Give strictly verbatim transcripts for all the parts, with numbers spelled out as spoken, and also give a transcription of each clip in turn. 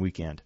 weekend?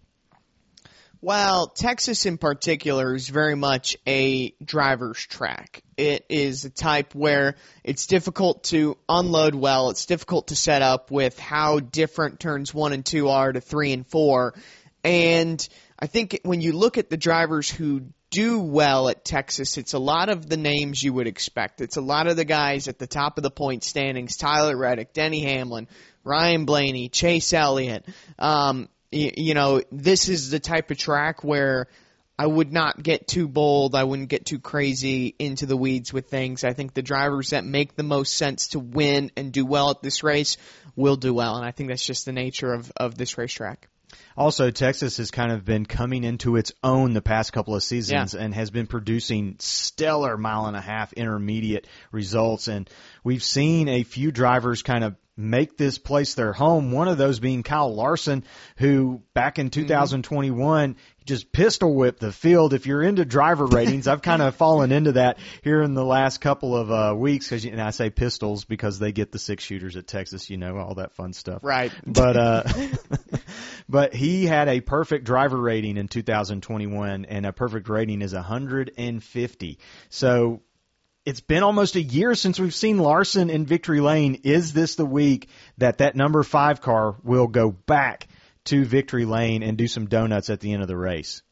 Well, Texas in particular is very much a driver's track. It is a type where it's difficult to unload well. It's difficult to set up with how different turns one and two are to three and four. And I think when you look at the drivers who do well at Texas, it's a lot of the names you would expect. It's a lot of the guys at the top of the point standings: Tyler Reddick, Denny Hamlin, Ryan Blaney, Chase Elliott. Um, you, you know, this is the type of track where I would not get too bold. I wouldn't get too crazy into the weeds with things. I think the drivers that make the most sense to win and do well at this race will do well, and I think that's just the nature of, of this racetrack. Also, Texas has kind of been coming into its own the past couple of seasons yeah. and has been producing stellar mile and a half intermediate results. And we've seen a few drivers kind of make this place their home, one of those being Kyle Larson, who back in two thousand twenty-one mm-hmm. just pistol whipped the field. If you're into driver ratings, I've kind of fallen into that here in the last couple of uh, weeks, cause, and I say pistols because they get the six shooters at Texas, you know, all that fun stuff. Right. But uh, but he had a perfect driver rating in two thousand twenty-one, and a perfect rating is one hundred fifty. So it's been almost a year since we've seen Larson in Victory Lane. Is this the week that that number five car will go back to Victory Lane and do some donuts at the end of the race?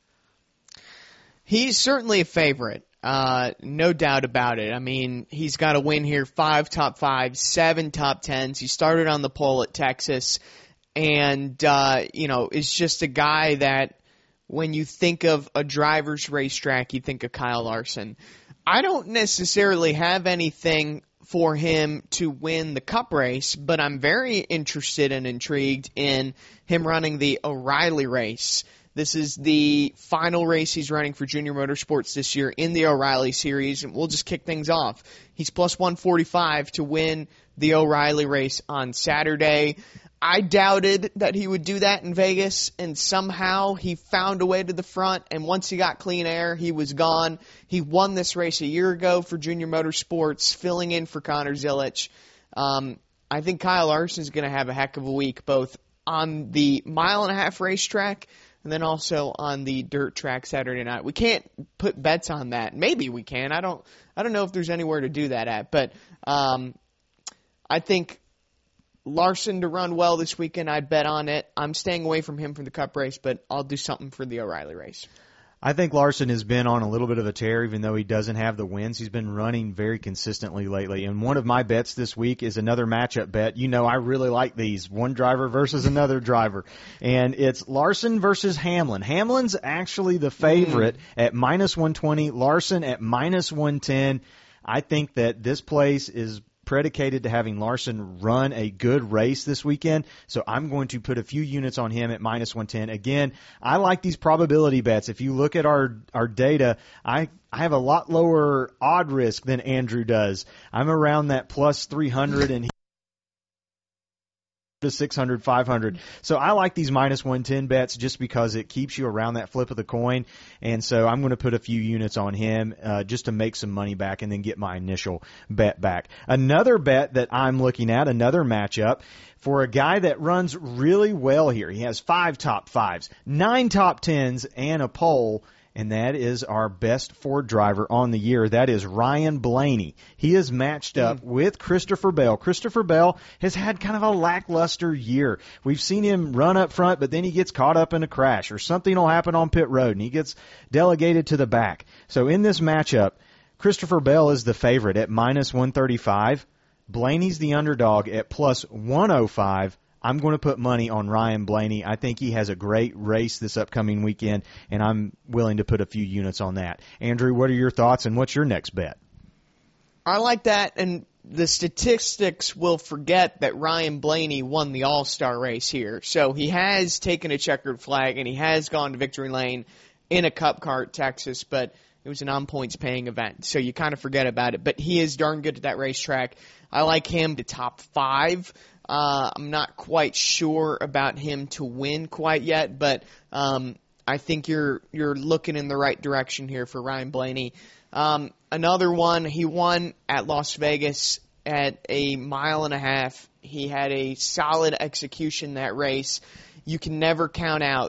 He's certainly a favorite, uh, no doubt about it. I mean, he's got a win here, five top fives, seven top tens. He started on the pole at Texas, and, uh, you know, is just a guy that when you think of a driver's racetrack, you think of Kyle Larson. I don't necessarily have anything for him to win the Cup race, but I'm very interested and intrigued in him running the O'Reilly race. This is the final race he's running for Junior Motorsports this year in the O'Reilly Series, and we'll just kick things off. He's plus one forty-five to win the O'Reilly race on Saturday. I doubted that he would do that in Vegas, and somehow he found a way to the front, and once he got clean air, he was gone. He won this race a year ago for Junior Motorsports, filling in for Connor Zilisch. Um, I think Kyle Larson is going to have a heck of a week, both on the mile and a half racetrack and then also on the dirt track Saturday night. We can't put bets on that. Maybe we can. I don't. I don't know if there's anywhere to do that at, but um, I think Larson to run well this weekend, I'd bet on it. I'm staying away from him for the Cup race, but I'll do something for the O'Reilly race. I think Larson has been on a little bit of a tear, even though he doesn't have the wins. He's been running very consistently lately. And one of my bets this week is another matchup bet. You know I really like these, one driver versus another driver. And it's Larson versus Hamlin. Hamlin's actually the favorite mm. at minus one twenty, Larson at minus one ten. I think that this place is predicated to having Larson run a good race this weekend, so I'm going to put a few units on him at minus one ten. Again, I like these probability bets. If you look at our our data, I I have a lot lower odd risk than Andrew does. I'm around that plus three hundred, and he to six hundred, five hundred. So I like these minus one ten bets just because it keeps you around that flip of the coin. And so I'm going to put a few units on him uh, just to make some money back and then get my initial bet back. Another bet that I'm looking at, another matchup for a guy that runs really well here. He has five top fives, nine top tens, and a pole. And that is our best Ford driver on the year. That is Ryan Blaney. He is matched up mm. with Christopher Bell. Christopher Bell has had kind of a lackluster year. We've seen him run up front, but then he gets caught up in a crash, or something will happen on pit road, and he gets delegated to the back. So in this matchup, Christopher Bell is the favorite at minus one thirty-five. Blaney's the underdog at plus one oh five. I'm going to put money on Ryan Blaney. I think he has a great race this upcoming weekend, and I'm willing to put a few units on that. Andrew, what are your thoughts, and what's your next bet? I like that, and the statistics will forget that Ryan Blaney won the All-Star race here. So he has taken a checkered flag, and he has gone to Victory Lane in a Cup car at Texas, but it was an on-points paying event, so you kind of forget about it. But he is darn good at that racetrack. I like him to top five. Uh, I'm not quite sure about him to win quite yet, but um, I think you're you're looking in the right direction here for Ryan Blaney. Um, another one, he won at Las Vegas at a mile and a half. He had a solid execution that race. You can never count out